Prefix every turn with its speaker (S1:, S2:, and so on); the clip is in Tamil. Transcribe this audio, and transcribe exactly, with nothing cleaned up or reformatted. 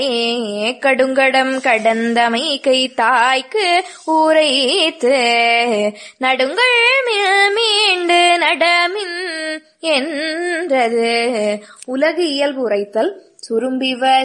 S1: கடுங்கடம் கடந்தமை கை தாய்க்கு ஊரைத்து நடுங்கள் மீண்டு நடமின் என்றது. உலகு இயல்பு உரைத்தல். சுரும்பிவ